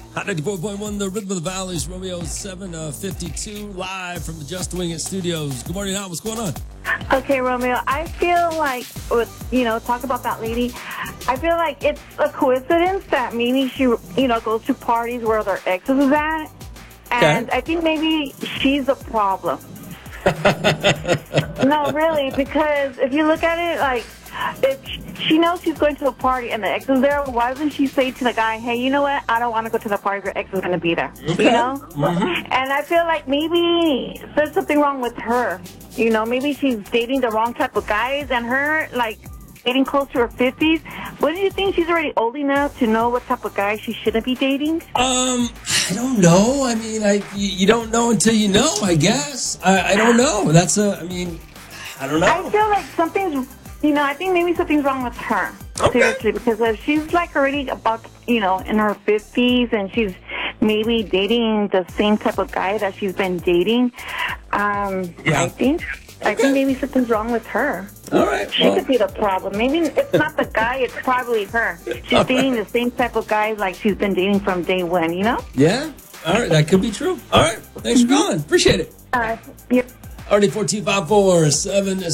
Hot 94.1, the Rhythm of the Valleys, Romeo 752, live from the Just Wing It studios. Good morning, Al. What's going on? Okay, Romeo, I feel like, talk about that lady. I feel like it's a coincidence that maybe she, goes to parties where their exes is at. And I think maybe she's the problem. No, really, because if you look at it, like, if she knows she's going to a party and the ex is there, why doesn't she say to the guy, hey, you know what? I don't want to go to the party. Your ex is going to be there. Okay. You know? Mm-hmm. And I feel like maybe there's something wrong with her. Maybe she's dating the wrong type of guys, and her, like, getting close to her 50s. What do you think? She's already old enough to know what type of guy she shouldn't be dating? I don't know. I mean, you don't know until you know, I guess. I don't know. I don't know. I feel like something's... I think maybe something's wrong with her. Okay. Seriously, because if she's like already about, in her 50s and she's maybe dating the same type of guy that she's been dating, I think maybe something's wrong with her. All right. She could be the problem. Maybe it's not the guy, it's probably her. She's dating the same type of guy like she's been dating from day one, Yeah. All right. That could be true. All right. Thanks for calling. Appreciate it. Yeah. RD 4254